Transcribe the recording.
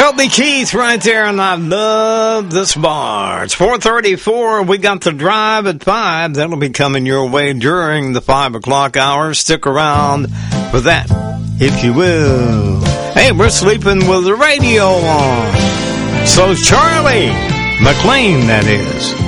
Toby Keith right there, and I love this bar. It's 4:34. We got the drive at 5. That'll be coming your way during the 5 o'clock hour. Stick around for that, if you will. Hey, we're sleeping with the radio on. So Charlie McLean, that is.